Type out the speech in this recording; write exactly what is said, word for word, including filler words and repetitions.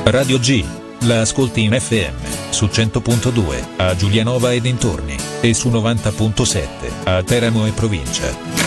Radio G. La ascolti in F M, su cento punto due, a Giulianova e dintorni, e su novanta punto sette, a Teramo e provincia.